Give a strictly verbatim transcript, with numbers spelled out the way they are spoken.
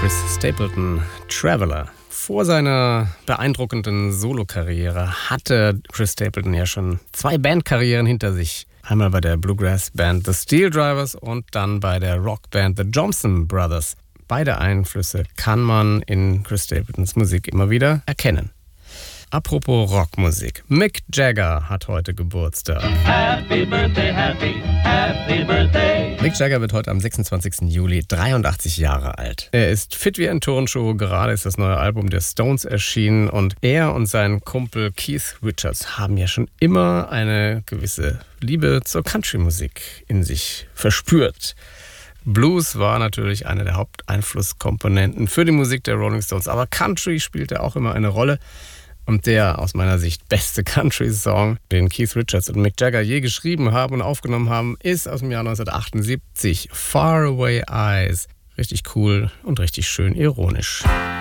Chris Stapleton, Traveler. Vor seiner beeindruckenden Solokarriere hatte Chris Stapleton ja schon zwei Bandkarrieren hinter sich. Einmal bei der Bluegrass-Band The Steel Drivers und dann bei der Rockband The Johnson Brothers. Beide Einflüsse kann man in Chris Stapletons Musik immer wieder erkennen. Apropos Rockmusik. Mick Jagger hat heute Geburtstag. Happy Birthday, happy, happy Birthday. Mick Jagger wird heute am sechsundzwanzigsten Juli dreiundachtzig Jahre alt. Er ist fit wie ein Turnschuh, gerade ist das neue Album der Stones erschienen und er und sein Kumpel Keith Richards haben ja schon immer eine gewisse Liebe zur Country-Musik in sich verspürt. Blues war natürlich eine der Haupteinflusskomponenten für die Musik der Rolling Stones, aber Country spielte auch immer eine Rolle. Und der aus meiner Sicht beste Country-Song, den Keith Richards und Mick Jagger je geschrieben haben und aufgenommen haben, ist aus dem Jahr neunzehnhundertachtundsiebzig, Faraway Eyes. Richtig cool und richtig schön ironisch.